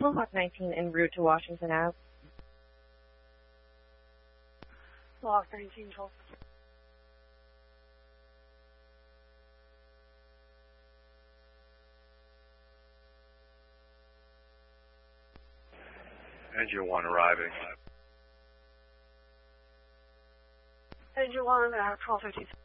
Mohawk 19 en route to Washington Ave. Mohawk 19, 12. Engine 1 arriving. Engine 1, 12:50.